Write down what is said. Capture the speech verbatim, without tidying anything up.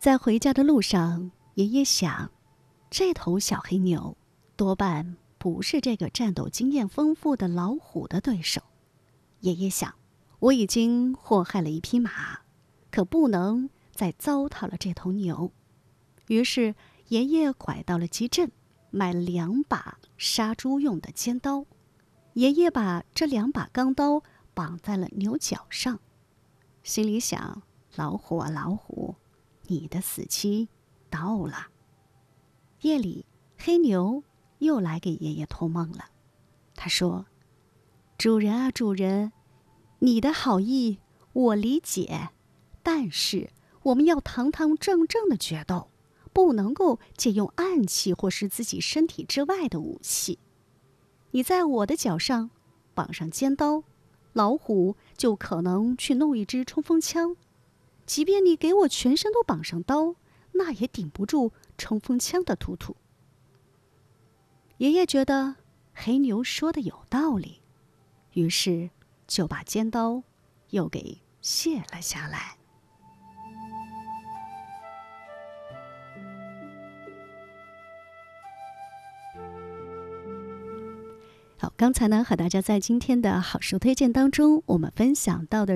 在回家的路上，爷爷想，这头小黑牛多半不是这个战斗经验丰富的老虎的对手。爷爷想，我已经祸害了一匹马，可不能再糟蹋了这头牛。于是爷爷拐到了集镇，买了两把杀猪用的尖刀。爷爷把这两把钢刀绑在了牛角上，心里想，老虎啊老虎，你的死期到了。夜里，黑牛又来给爷爷托梦了。他说，主人啊主人，你的好意我理解，但是我们要堂堂正正的决斗，不能够借用暗器或是自己身体之外的武器。你在我的脚上绑上尖刀，老虎就可能去弄一支冲锋枪，即便你给我全身都绑上刀，那也顶不住冲锋枪的突突。爷爷觉得黑牛说的有道理，于是就把尖刀又给卸了下来。好，刚才呢和大家在今天的好书推荐当中，我们分享到的